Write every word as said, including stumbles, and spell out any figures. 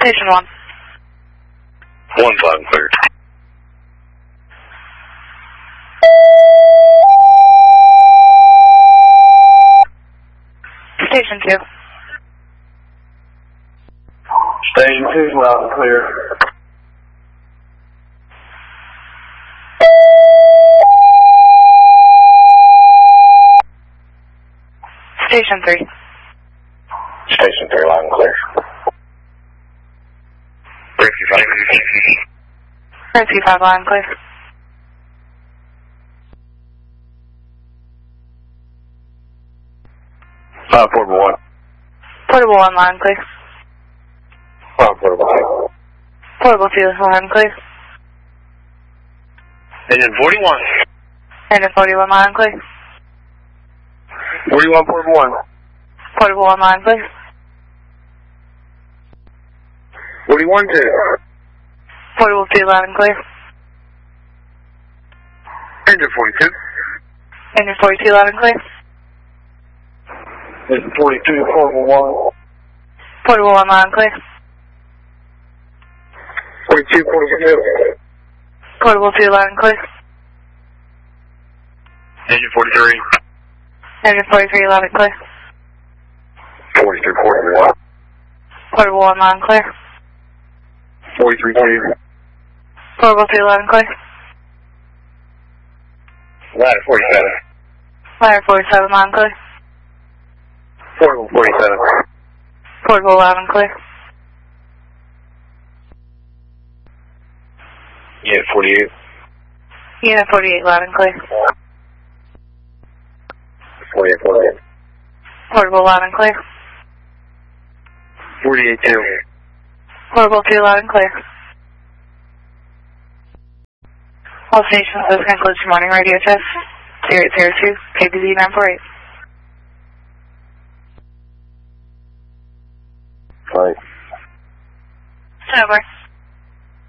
Station one. One five and clear. Station two. Station two, loud and clear. Station three. Station three, loud and clear. Rescue five. Rescue five, loud and clear. Five portable one. Portable one, loud and clear. Five portable two. Portable two, loud and clear. Engine forty-one. Engine forty-one, loud and clear. forty-one portable one. Portable one, loud and clear. forty-one two. Portable two, loud and clear. Engine forty-two. Engine forty-two, loud and clear. Engine forty-two, portable one. Portable one, loud and clear. forty-two, portable two. Portable two, loud and clear. Engine forty-three. Engine forty-three, loud and clear. forty-three, portable one. Portable one, loud and clear. forty-three two. Portable two, loud and clear. Ladder forty-seven. Ladder forty-seven, loud and clear. Portable forty-seven. Portable loud and clear. Unit forty-eight. Unit forty-eight, loud and clear. forty-eight, forty-eight. Portable loud and clear. forty-eight two. Portable two, loud and clear. All stations, this concludes your morning radio test. zero eight zero two, K B Z nine four eight. Right. Sober.